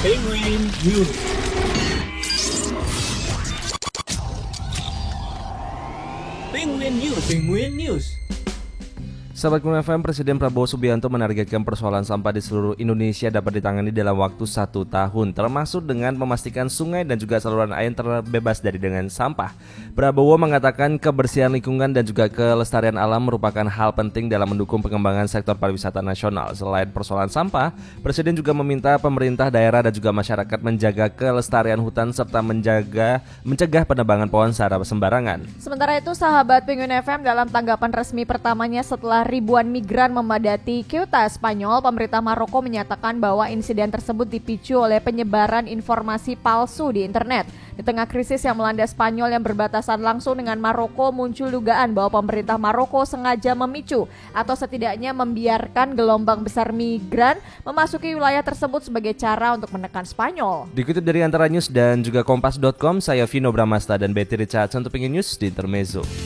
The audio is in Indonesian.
Penguin News. Penguin News. Penguin News. Sahabat Penguin FM, Presiden Prabowo Subianto menargetkan persoalan sampah di seluruh Indonesia dapat ditangani dalam waktu 1 tahun, termasuk dengan memastikan sungai dan juga saluran air terbebas dari dengan sampah. Prabowo mengatakan kebersihan lingkungan dan juga kelestarian alam merupakan hal penting dalam mendukung pengembangan sektor pariwisata nasional. Selain persoalan sampah, Presiden juga meminta pemerintah daerah dan juga masyarakat menjaga kelestarian hutan serta mencegah penebangan pohon secara sembarangan. Sementara itu, sahabat Penguin FM, dalam tanggapan resmi pertamanya setelah ribuan migran memadati Ceuta, Spanyol, pemerintah Maroko menyatakan bahwa insiden tersebut dipicu oleh penyebaran informasi palsu di internet. Di tengah krisis yang melanda Spanyol yang berbatasan langsung dengan Maroko, muncul dugaan bahwa pemerintah Maroko sengaja memicu atau setidaknya membiarkan gelombang besar migran memasuki wilayah tersebut sebagai cara untuk menekan Spanyol. Dikutip dari Antara News dan juga Kompas.com, saya Vino Bramasta dan Betty Richardson untuk Penguin News di Intermezzo.